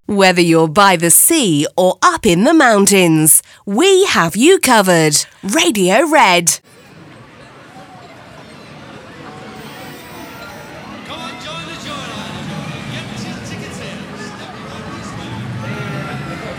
Whether you're by the sea or up in the mountains, we have you covered. Radio Red.